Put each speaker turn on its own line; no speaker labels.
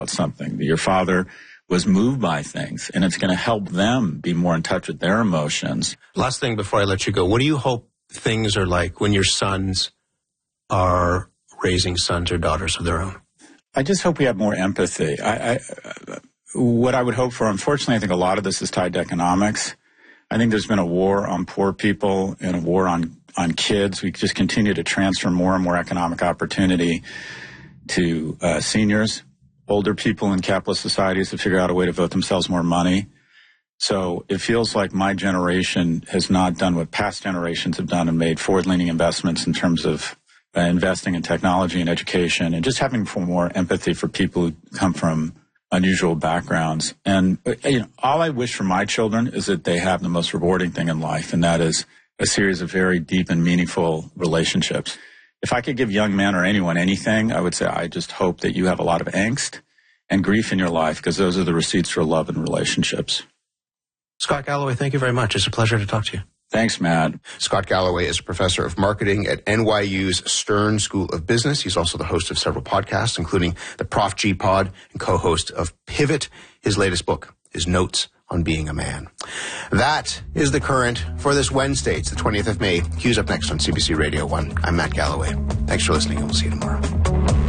something. Your father was moved by things, and it's going to help them be more in touch with their emotions.
Last thing before I let you go, what do you hope things are like when your sons are raising sons or daughters of their own?
I just hope we have more empathy. What I would hope for, unfortunately, I think a lot of this is tied to economics. I think there's been a war on poor people and a war on kids. We just continue to transfer more and more economic opportunity to seniors, older people in capitalist societies to figure out a way to vote themselves more money. So it feels like my generation has not done what past generations have done and made forward-leaning investments in terms of investing in technology and education and just having more empathy for people who come from unusual backgrounds. And all I wish for my children is that they have the most rewarding thing in life, and that is a series of very deep and meaningful relationships. If I could give young men or anyone anything, I would say I just hope that you have a lot of angst and grief in your life, because those are the receipts for love and relationships.
Scott Galloway, thank you very much. It's a pleasure to talk to you.
Thanks, Matt.
Scott Galloway is a professor of marketing at NYU's Stern School of Business. He's also the host of several podcasts, including the Prof G Pod, and co-host of Pivot. His latest book is Notes on Being a Man. That is The Current for this Wednesday. It's the 20th of May. Q's up next on CBC Radio 1. I'm Matt Galloway. Thanks for listening, and we'll see you tomorrow.